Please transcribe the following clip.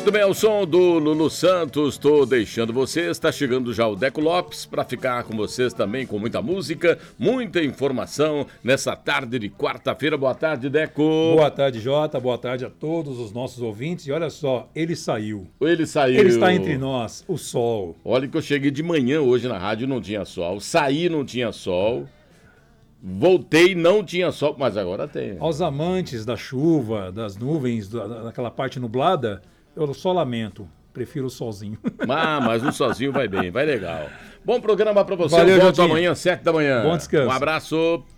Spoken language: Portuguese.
Muito bem, ao som do Lulu Santos, estou deixando vocês. Está chegando já o Deco Lopes para ficar com vocês também com muita música, muita informação nessa tarde de quarta-feira. Boa tarde, Deco. Boa tarde, Jota. Boa tarde a todos os nossos ouvintes. E olha só, ele saiu. Ele saiu. Ele está entre nós, o sol. Olha que eu cheguei de manhã hoje na rádio, não tinha sol. Saí, não tinha sol. Voltei, não tinha sol, mas agora tem. Aos amantes da chuva, das nuvens, daquela parte nublada, eu só lamento. Prefiro o solzinho. Mas o sozinho vai bem, vai legal. Bom programa para você. Valeu, Volto Jotinho. amanhã, 7 da manhã. Bom descanso. Um abraço.